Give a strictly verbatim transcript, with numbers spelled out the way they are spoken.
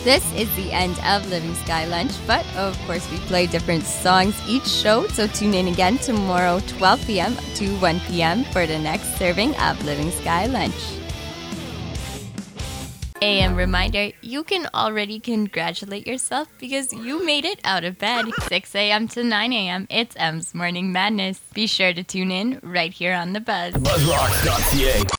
This is the end of Living Sky Lunch, but of course we play different songs each show, so tune in again tomorrow, twelve p.m. to one p.m. for the next serving of Living Sky Lunch. A M reminder, you can already congratulate yourself because you made it out of bed. six a.m. to nine a.m. It's M's Morning Madness. Be sure to tune in right here on The Buzz. Buzzrocks dot c a